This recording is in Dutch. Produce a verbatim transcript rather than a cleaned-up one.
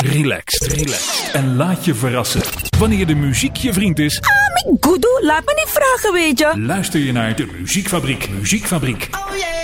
relaxed, relaxed en laat je verrassen. Wanneer de muziek je vriend is... Ah, mijn goedoe, laat me niet vragen, weet je. Luister je naar de Muziekfabriek. Muziekfabriek. Oh yeah.